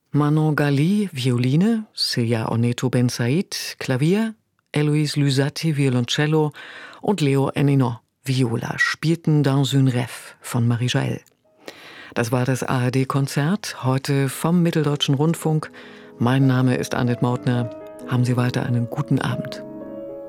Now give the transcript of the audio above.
Manon Gali, Violine, Celia Oneto Ben Said, Klavier, Héloïse Luzzatti, Violoncello und Leo Ennino, Viola, spielten Dans un rêve von Marie Jaël. Das war das ARD-Konzert, heute vom Mitteldeutschen Rundfunk. Mein Name ist Annette Mautner. Haben Sie weiter einen guten Abend.